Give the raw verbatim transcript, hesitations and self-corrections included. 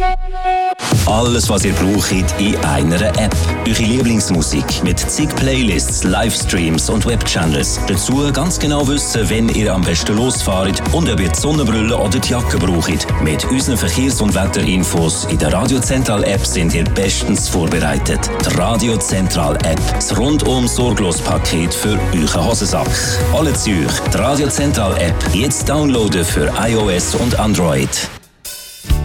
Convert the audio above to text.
Alles, was ihr braucht, in einer App. Eure Lieblingsmusik mit zig Playlists, Livestreams und Webchannels. Dazu ganz genau wissen, wenn ihr am besten losfahrt und ob ihr die Sonnenbrille oder die Jacke braucht. Mit unseren Verkehrs- und Wetterinfos in der Radio Central App sind ihr bestens vorbereitet. Die Radio Central App. Das rundum sorglos Paket für euren Hosensack. Alle zu euch. Die Radio Central App. Jetzt downloaden für iOS und Android.